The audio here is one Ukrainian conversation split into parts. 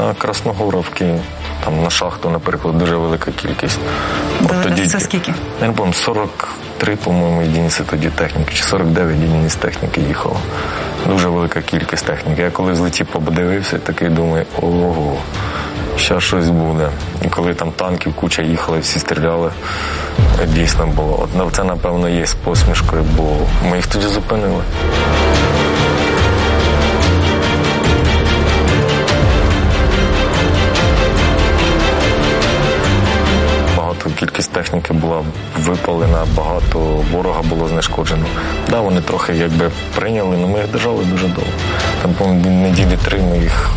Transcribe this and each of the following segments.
на Красногоровці, там на шахту, наприклад, дуже велика кількість. Це скільки? Я не пам'ятаю, 43, по-моєму, єдиниці тоді техніки, чи 49 єдиниць техніки їхало. Дуже велика кількість техніки. Я коли злетів, подивився, такий думаю, ого, ще щось буде. І коли там танків куча їхали, всі стріляли, дійсно було. От це, напевно, є з посмішкою, бо ми їх тоді зупинили. Кількість техніки була випалена, багато ворога було знешкоджено. Да, вони трохи якби прийняли, але ми їх держали дуже довго. Там, по-моєму, неділі 3 ми їх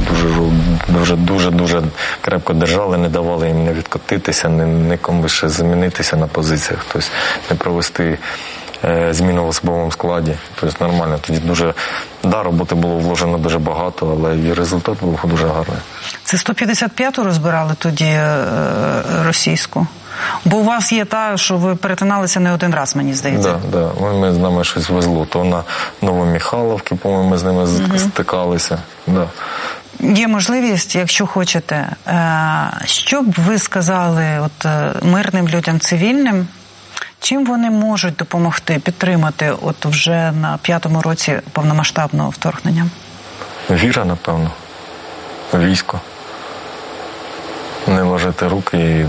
дуже крепко держали, не давали їм не відкотитися, нікому ще замінитися на позиціях, тобто не провести зміну в особовому складі. Тобто нормально. Тоді роботи було вложено дуже багато, але і результат був дуже гарний. Це 155-ту розбирали тоді російську? Бо у вас є та, що ви перетиналися не один раз, мені здається. Так, да. Ми з нами щось везло. То на Новомихайловці, по-моєму, ми з ними стикалися. Да. Є можливість, якщо хочете, що б ви сказали мирним людям, цивільним, чим вони можуть допомогти, підтримати вже на 5-му році повномасштабного вторгнення? Віра, напевно. Військо. Не ложити руки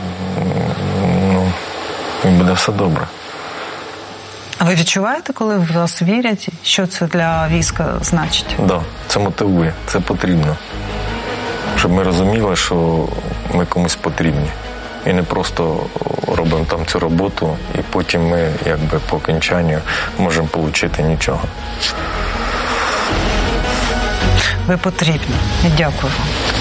і буде все добре. А ви відчуваєте, коли в вас вірять, що це для війська значить? Так, да, це мотивує, це потрібно. Щоб ми розуміли, що ми комусь потрібні. І не просто робимо там цю роботу, і потім ми, якби по окончанню, можемо отримати нічого. Ви потрібні. Дякую вам.